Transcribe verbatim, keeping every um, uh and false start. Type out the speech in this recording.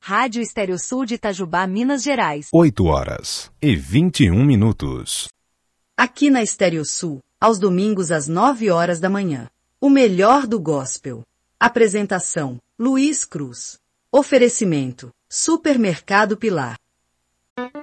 Rádio Estereosul de Itajubá, Minas Gerais. oito horas e vinte e um minutos. Aqui na Estereosul, aos domingos às nove horas da manhã. O melhor do gospel. Apresentação: Luiz Cruz. Oferecimento: Supermercado Pilar.